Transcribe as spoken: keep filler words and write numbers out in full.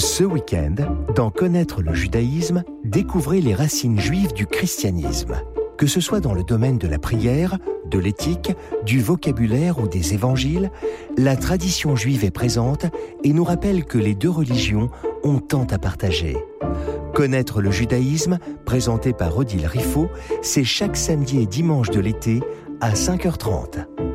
Ce week-end, dans Connaître le judaïsme, découvrez les racines juives du christianisme. Que ce soit dans le domaine de la prière, de l'éthique, du vocabulaire ou des évangiles, la tradition juive est présente et nous rappelle que les deux religions ont tant à partager. Connaître le judaïsme, présenté par Odile Riffaut, c'est chaque samedi et dimanche de l'été à cinq heures trente.